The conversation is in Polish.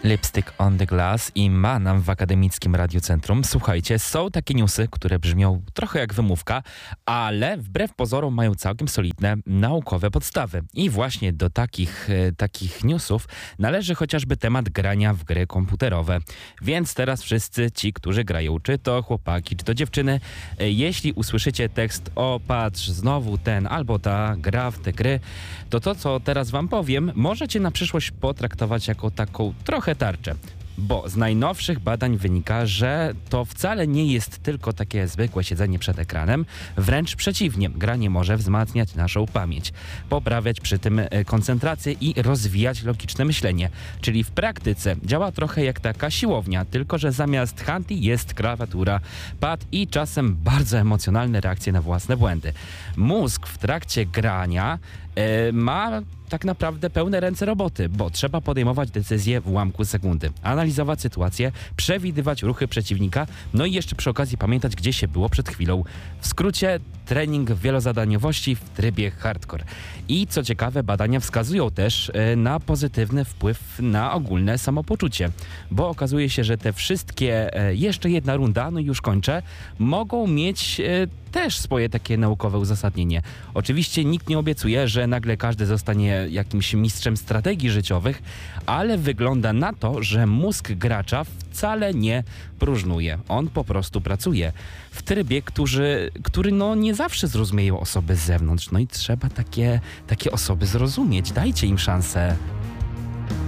Lipstick on the Glass i Manam w Akademickim Radiocentrum. Słuchajcie, są takie newsy, które brzmią trochę jak wymówka, ale wbrew pozorom mają całkiem solidne naukowe podstawy. I właśnie do takich newsów należy chociażby temat grania w gry komputerowe. Więc teraz wszyscy ci, którzy grają, czy to chłopaki, czy to dziewczyny, jeśli usłyszycie tekst "o patrz, znowu ten albo ta gra w te gry", to co teraz wam powiem, możecie na przyszłość potraktować jako taką trochę tarczę. Bo z najnowszych badań wynika, że to wcale nie jest tylko takie zwykłe siedzenie przed ekranem, wręcz przeciwnie, granie może wzmacniać naszą pamięć, poprawiać przy tym koncentrację i rozwijać logiczne myślenie. Czyli w praktyce działa trochę jak taka siłownia, tylko że zamiast hanty jest klawiatura, pad i czasem bardzo emocjonalne reakcje na własne błędy. Mózg w trakcie grania ma tak naprawdę pełne ręce roboty, bo trzeba podejmować decyzje w ułamku sekundy, analizować sytuację, przewidywać ruchy przeciwnika, no i jeszcze przy okazji pamiętać, gdzie się było przed chwilą. W skrócie trening wielozadaniowości w trybie hardcore. I co ciekawe, badania wskazują też na pozytywny wpływ na ogólne samopoczucie, bo okazuje się, że te wszystkie jeszcze jedna runda, no i już kończę, mogą mieć też swoje takie naukowe uzasadnienie. Oczywiście nikt nie obiecuje, że nagle każdy zostanie jakimś mistrzem strategii życiowych, ale wygląda na to, że mózg gracza wcale nie próżnuje. On po prostu pracuje w trybie, który no nie zawsze zrozumieją osoby z zewnątrz. No i trzeba takie osoby zrozumieć. Dajcie im szansę.